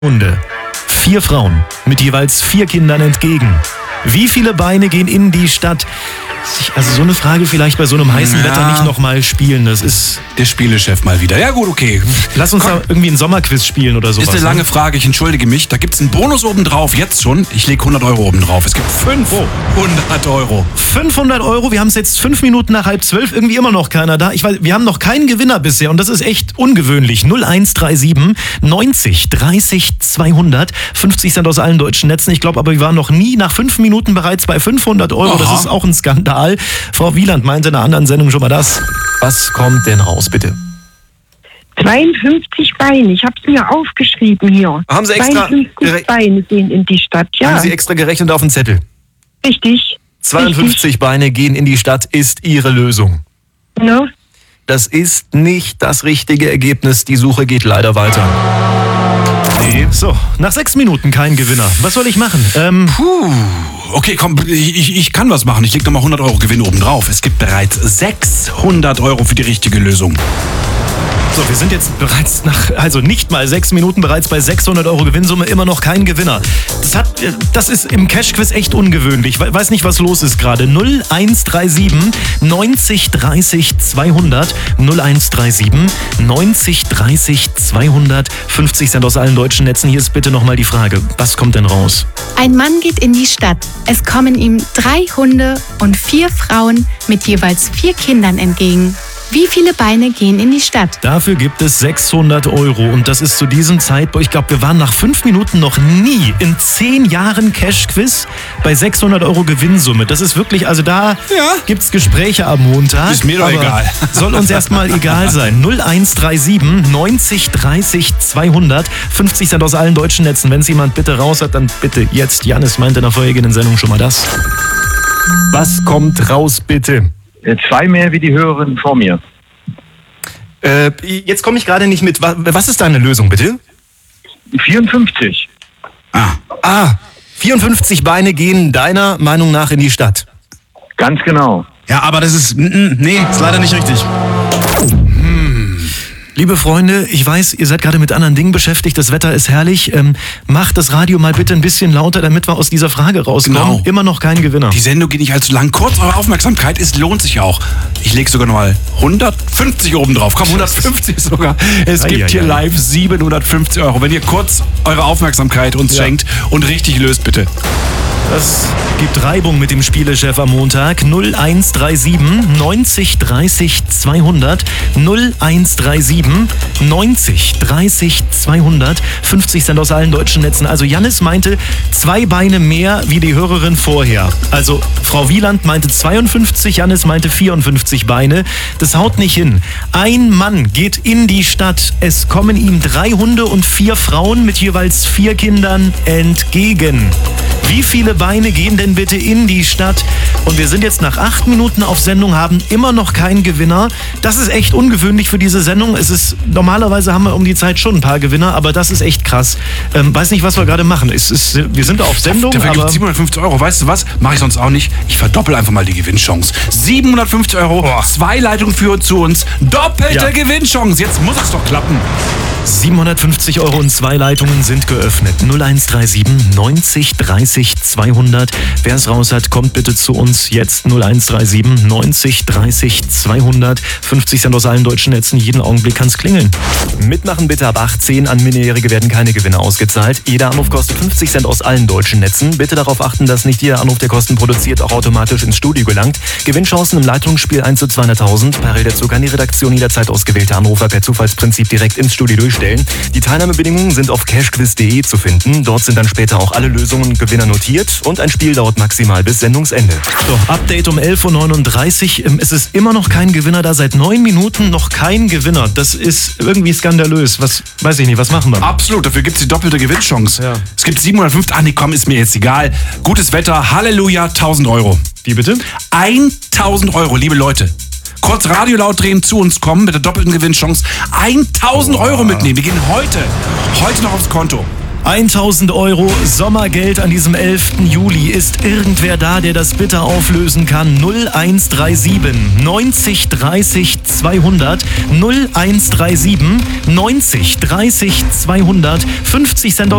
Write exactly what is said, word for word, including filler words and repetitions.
Runde. Vier Frauen mit jeweils vier Kindern entgegen. Wie viele Beine gehen in die Stadt? Also so eine Frage vielleicht bei so einem heißen ja. Wetter nicht nochmal spielen. Das ist der Spielechef mal wieder. Ja gut, okay. Lass uns Komm. da irgendwie einen Sommerquiz spielen oder sowas. Ist eine lange ne? Frage, ich entschuldige mich. Da gibt es einen Bonus obendrauf, jetzt schon. Ich lege hundert Euro obendrauf. Es gibt fünfhundert Euro. fünfhundert Euro, wir haben es jetzt fünf Minuten nach halb zwölf, irgendwie immer noch keiner da. Ich weiß, wir haben noch keinen Gewinner bisher und das ist echt ungewöhnlich. null eins drei sieben neunzig dreißig zweihundert. fünfzig Cent aus allen deutschen Netzen. Ich glaube aber, wir waren noch nie nach fünf Minuten bereits bei fünfhundert Euro. Aha. Das ist auch ein Skandal. Frau Wieland meinte in einer anderen Sendung schon mal das. Was kommt denn raus, bitte? zweiundfünfzig Beine, ich habe es mir aufgeschrieben hier. Haben Sie extra zweiundfünfzig Beine gehen in die Stadt, ja. Haben Sie extra gerechnet auf den Zettel? Richtig. zweiundfünfzig Richtig. Beine gehen in die Stadt ist Ihre Lösung. No. Das ist nicht das richtige Ergebnis. Die Suche geht leider weiter. Nee. So, nach sechs Minuten kein Gewinner. Was soll ich machen? Ähm, Puh. Okay, komm, ich, ich kann was machen. Ich leg nochmal hundert Euro Gewinn oben drauf. Es gibt bereits sechshundert Euro für die richtige Lösung. So, wir sind jetzt bereits nach, also nicht mal sechs Minuten bereits bei sechshundert Euro Gewinnsumme, immer noch kein Gewinner. Das, hat, das ist im Cash-Quiz echt ungewöhnlich. Ich weiß nicht, was los ist gerade. null eins drei sieben neunzig dreißig zweihundert. null eins drei sieben neunzig dreißig zweihundert. fünfzig Cent aus allen deutschen Netzen. Hier ist bitte nochmal die Frage. Was kommt denn raus? Ein Mann geht in die Stadt. Es kommen ihm drei Hunde und vier Frauen mit jeweils vier Kindern entgegen. Wie viele Beine gehen in die Stadt? Dafür gibt es sechshundert Euro und das ist zu diesem Zeitpunkt, ich glaube, wir waren nach fünf Minuten noch nie in zehn Jahren Cash-Quiz bei sechshundert Euro Gewinnsumme. Das ist wirklich, also da ja. gibt es Gespräche am Montag. Ist mir doch egal. Soll uns erstmal egal sein. null eins drei sieben neunzig dreißig zweihundert. fünfzig Cent aus allen deutschen Netzen. Wenn es jemand bitte raus hat, dann bitte jetzt. Janis meinte in der vorherigen Sendung schon mal das. Was kommt raus, bitte? Zwei mehr wie die Hörerin vor mir. Äh, jetzt komme ich gerade nicht mit. Was ist deine Lösung, bitte? vierundfünfzig. Ah. Ah, vierundfünfzig Beine gehen deiner Meinung nach in die Stadt. Ganz genau. Ja, aber das ist... Nee, ist leider nicht richtig. Liebe Freunde, ich weiß, ihr seid gerade mit anderen Dingen beschäftigt, das Wetter ist herrlich. Ähm, macht das Radio mal bitte ein bisschen lauter, damit wir aus dieser Frage rauskommen. Genau. Immer noch kein Gewinner. Die Sendung geht nicht allzu lang. Kurz eure Aufmerksamkeit, es lohnt sich auch. Ich lege sogar nochmal hundertfünfzig oben drauf. Komm, hundertfünfzig sogar. Es gibt hier live siebenhundertfünfzig Euro. Wenn ihr kurz eure Aufmerksamkeit uns ja. schenkt und richtig löst, bitte. Das gibt Reibung mit dem Spielechef am Montag. null eins drei sieben neunzig dreißig zweihundert. null eins drei sieben neunzig dreißig zweihundert. fünfzig Cent aus allen deutschen Netzen. Also Janis meinte zwei Beine mehr wie die Hörerin vorher. Also Frau Wieland meinte zweiundfünfzig, Janis meinte vierundfünfzig Beine. Das haut nicht hin. Ein Mann geht in die Stadt. Es kommen ihm drei Hunde und vier Frauen mit jeweils vier Kindern entgegen. Wie viele Beine gehen denn bitte in die Stadt? Und wir sind jetzt nach acht Minuten auf Sendung, haben immer noch keinen Gewinner. Das ist echt ungewöhnlich für diese Sendung. Es ist, normalerweise haben wir um die Zeit schon ein paar Gewinner, aber das ist echt krass. Ähm, weiß nicht, was wir gerade machen. Es ist, wir sind da auf Sendung, dafür aber... gibt es siebenhundertfünfzig Euro. Weißt du was? Mache ich sonst auch nicht. Ich verdoppel einfach mal die Gewinnchance. siebenhundertfünfzig Euro, oh. zwei Leitungen führen zu uns. Doppelte ja. Gewinnchance. Jetzt muss es doch klappen. siebenhundertfünfzig Euro und zwei Leitungen sind geöffnet. null eins drei sieben neunzig dreißig zweihundert. Wer es raus hat, kommt bitte zu uns jetzt. null eins drei sieben neunzig dreißig zweihundert. fünfzig Cent aus allen deutschen Netzen. Jeden Augenblick kann es klingeln. Mitmachen bitte ab achtzehn. An Minderjährige werden keine Gewinne ausgezahlt. Jeder Anruf kostet fünfzig Cent aus allen deutschen Netzen. Bitte darauf achten, dass nicht jeder Anruf, der Kosten produziert, auch automatisch ins Studio gelangt. Gewinnchancen im Leitungsspiel eins zu zweihunderttausend. Parallel dazu kann die Redaktion jederzeit ausgewählte Anrufer per Zufallsprinzip direkt ins Studio durchstellen. Die Teilnahmebedingungen sind auf cashquiz punkt de zu finden. Dort sind dann später auch alle Lösungen und Gewinner notiert und ein Spiel dauert maximal bis Sendungsende. So, Update um elf Uhr neununddreißig. Es ist immer noch kein Gewinner da. Seit neun Minuten noch kein Gewinner. Das ist irgendwie skandalös. Was, weiß ich nicht, was machen wir? Absolut, dafür gibt es die doppelte Gewinnchance. Ja. Es gibt siebenhundertfünfzig, ah nee, komm, ist mir jetzt egal. Gutes Wetter, Halleluja, tausend Euro. Wie bitte? tausend Euro, liebe Leute. Kurz Radio laut drehen, zu uns kommen mit der doppelten Gewinnchance. tausend Euro mitnehmen. Wir gehen heute, heute noch aufs Konto. tausend Euro Sommergeld an diesem elften Juli. Ist irgendwer da, der das bitte auflösen kann? null eins drei sieben neunzig dreißig zweihundert null eins drei sieben neunzig dreißig zweihundert fünfzig Cent aus